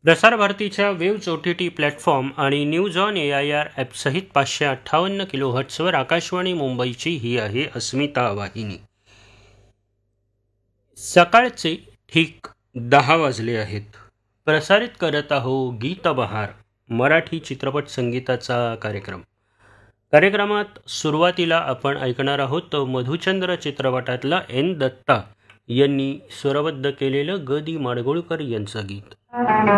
प्रसार भारतीच्या waves OTT platform आणि न्यूज ऑन AIR ॲपसहित 558 किलोहर्ट्झवर आकाशवाणी मुंबईची ही आहे अस्मिता वाहिनी. सकाळचे ठीक 10 वाजले आहेत. प्रसारित करत आहो गीतबहार मराठी चित्रपट संगीताचा कार्यक्रमात सुरुवातीला आपण ऐकणार आहोत मधुचंद्र चित्रपटातला N. दत्ता यांनी स्वरबद्ध केलेलं ग. दी. माडगुळकर यांचं गीत.